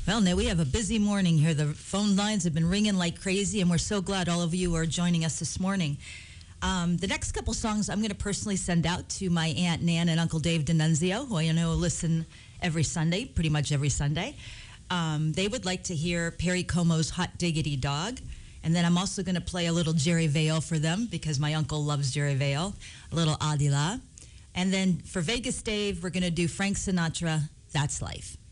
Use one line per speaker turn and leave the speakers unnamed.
Well, now we have a busy morning here. The phone lines have been ringing like crazy, and we're so glad all of you are joining us this morning. The next couple songs I'm going to personally send out to my Aunt Nan and Uncle Dave D'Annunzio, who I know listen every Sunday, pretty much every Sunday. They would like to hear Perry Como's Hot Diggity Dog. And then I'm also going to play a little Jerry Vale for them because my uncle loves Jerry Vale, a little Adila. And then for Vegas Dave, we're going to do Frank Sinatra, That's Life.